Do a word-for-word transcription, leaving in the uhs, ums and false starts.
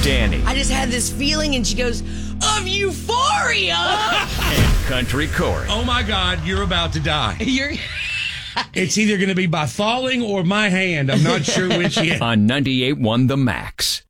Danny. I just had this feeling, and she goes, of euphoria. And Country Corey. Oh, my God, you're about to die. You're... It's either going to be by falling or my hand. I'm not sure which yet. On ninety-eight point one The Max.